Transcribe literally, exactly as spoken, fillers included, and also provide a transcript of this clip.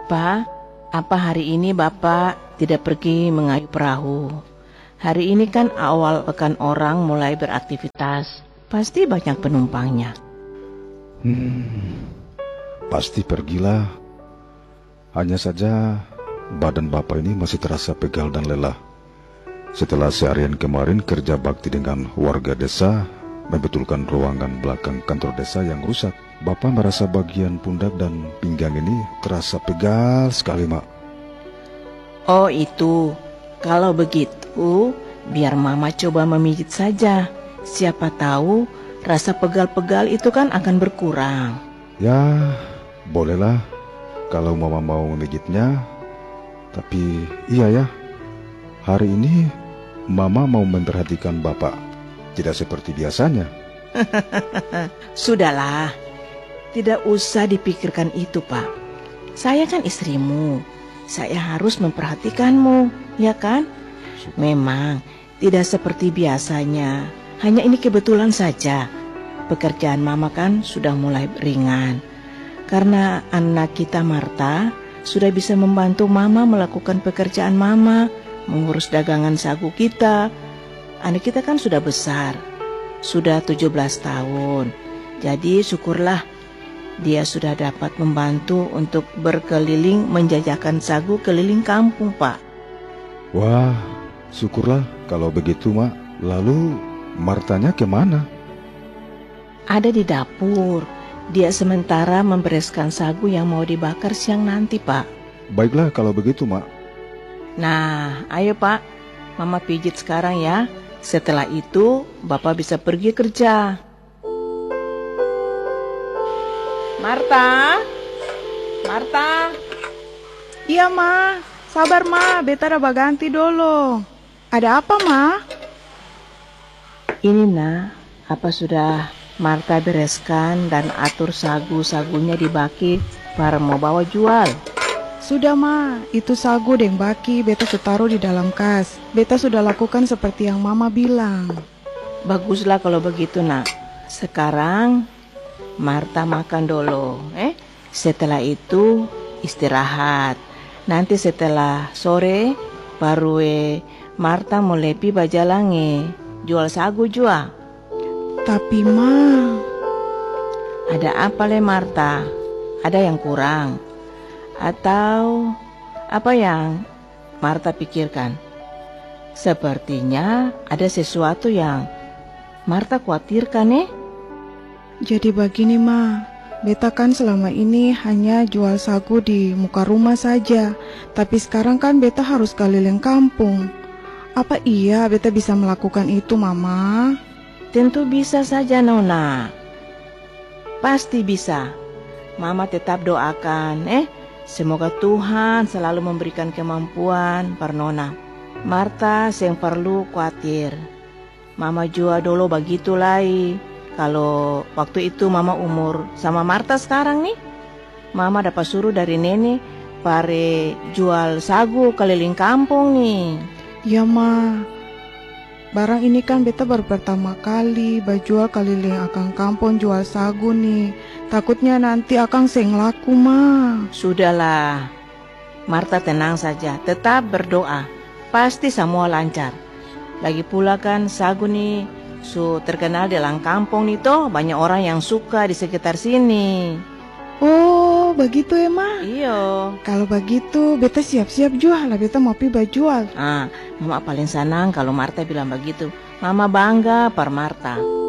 Pa, apa hari ini Bapak tidak pergi mengayuh perahu? Hari ini kan awal pekan orang mulai beraktivitas. Pasti banyak penumpangnya. Hmm, pasti pergilah. Hanya saja badan Bapak ini masih terasa pegal dan lelah. Setelah seharian kemarin kerja bakti dengan warga desa, membetulkan ruangan belakang kantor desa yang rusak. Bapak merasa bagian pundak dan pinggang ini terasa pegal sekali, Mak. Oh itu, kalau begitu biar Mama coba memijit saja. Siapa tahu rasa pegal-pegal itu kan akan berkurang. Ya, bolehlah kalau Mama mau memijitnya. Tapi iya ya, hari ini Mama mau memperhatikan Bapak. Tidak seperti biasanya. Sudahlah, tidak usah dipikirkan itu, Pak. Saya kan istrimu. Saya harus memperhatikanmu, ya kan? Memang tidak seperti biasanya. Hanya ini kebetulan saja. Pekerjaan Mama kan sudah mulai ringan. Karena anak kita Marta sudah bisa membantu Mama melakukan pekerjaan Mama, mengurus dagangan sagu kita. Anak kita kan sudah besar, sudah tujuh belas tahun. Jadi syukurlah dia sudah dapat membantu untuk berkeliling menjajakan sagu keliling kampung, Pak. Wah, syukurlah kalau begitu, Mak. Lalu Martanya kemana? Ada di dapur. Dia sementara membereskan sagu yang mau dibakar siang nanti, Pak. Baiklah kalau begitu, Mak. Nah, ayo Pak, Mama pijit sekarang ya. Setelah itu, Bapak bisa pergi kerja. Marta, Marta. Iya, Ma. Sabar, Ma. Beta udah baganti dulu. Ada apa, Ma? Ini, Nak, apa sudah Marta bereskan dan atur sagu-sagunya dibaki para mau bawa jual? Sudah, Ma. Itu sagu deng baki beta sudah taruh di dalam kas. Beta sudah lakukan seperti yang Mama bilang. Baguslah kalau begitu, Nak. Sekarang Marta makan dulu, eh? Setelah itu istirahat. Nanti setelah sore baru eh, Marta mau lepi bajalange jual sagu jua. Tapi Ma, ada apa le Marta? Ada yang kurang? Atau apa yang Marta pikirkan? Sepertinya ada sesuatu yang Marta khawatirkan, eh? jadi begini, Ma. Beta kan selama ini hanya jual sagu di muka rumah saja. Tapi sekarang kan beta harus keliling kampung. Apa iya beta bisa melakukan itu, Mama? Tentu bisa saja, Nona. Pasti bisa. Mama tetap doakan, eh? Semoga Tuhan selalu memberikan kemampuan per Nona. Marta yang perlu khawatir. Mama juga dulu begitu lai. Kalau waktu itu Mama umur sama Marta sekarang nih, Mama dapat suruh dari nenek pare jual sagu keliling kampung nih. Ya, Ma. Barang ini kan beta baru pertama kali bajual keliling akang kampung jual sagu nih. Takutnya nanti akang seng laku, Ma. Sudahlah, Marta tenang saja, tetap berdoa. Pasti semua lancar. Lagi pula kan sagu nih su terkenal di dalam kampung nih toh, banyak orang yang suka di sekitar sini. Oh, begitu ya, Ma? Iya. Kalau begitu, beta siap-siap jual lah, beta mau pi bajual. Ah, Mama paling senang kalau Marta bilang begitu. Mama bangga per Marta.